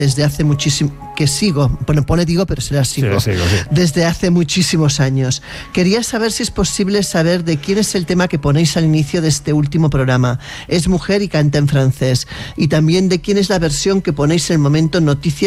desde hace muchísimo, que sigo, pone digo, pero será sigo, Sí. desde hace muchísimos años. Quería saber si es posible saber de quién es el tema que ponéis al inicio de este último programa. Es mujer y canta en francés. Y también de quién es la versión que ponéis en el momento Noticias